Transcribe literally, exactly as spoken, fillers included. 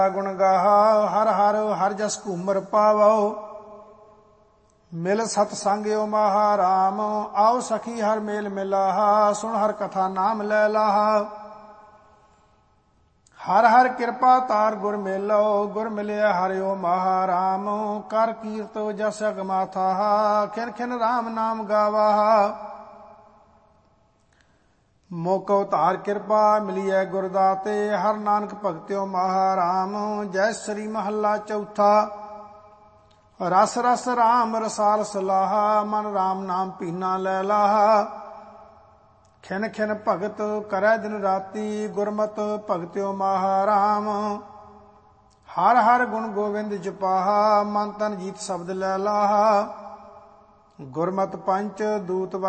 ਗੁਣ ਗਾਹਾ ਹਰ ਹਰ ਹਰ ਜਸ ਘੂਮਰ ਪਾਵੋ। ਮਿਲ ਸਤ ਸੰਗਿਓ ਮਹਾ ਰਾਮ ਆਓ ਸਖੀ ਹਰ ਮੇਲ ਮਿਲਾਹਾ। ਸੁਣ ਹਰ ਕਥਾ ਨਾਮ ਲੈ ਲਾਹਾ। ਹਰ ਹਰ ਕਿਰਪਾ ਤਾਰ ਗੁਰ ਮੇਲੋ ਗੁਰ ਮਿਲਿਆ ਹਰਿਓ ਮਹਾ ਰਾਮ। ਕਰ ਕੀਰਤੋ ਜਸ ਅਗਮਾਥਾ ਖਿਨ ਖਿਨ ਰਾਮ ਨਾਮ ਗਾਵਾਹਾ। ਮੋਕੋ ਧਾਰ ਕਿਰਪਾ ਮਿਲੀਐ ਗੁਰਦਾਤੇ ਹਰ ਨਾਨਕ ਭਗਤਿਓ ਮਹਾ ਰਾਮ। ਜੈ ਸ੍ਰੀ ਮਹੱਲਾ ਚੌਥਾ। ਰਸ ਰਸ ਰਾਮ ਰਸਾਲ ਸਲਾਹਾ ਮਨ ਰਾਮ ਨਾਮ ਪੀਨਾ ਲੈ ਲਾਹਾ। ਖਿਨ ਖਿਨ ਭਗਤ ਕਰੈ ਦਿਨ ਰਾਤੀ ਗੁਰਮਤ ਭਗਤਿਓ ਮਹਾ ਰਾਮ। ਹਰ ਹਰ ਗੁਣ ਗੋਬਿੰਦ ਜਪਾਹਾ ਮਨ ਤਨ ਜੀਤ ਸ਼ਬਦ ਲੈ ਲਾਹਾ। ਗੁਰਮਤ ਪੰਚ ਦੂਤ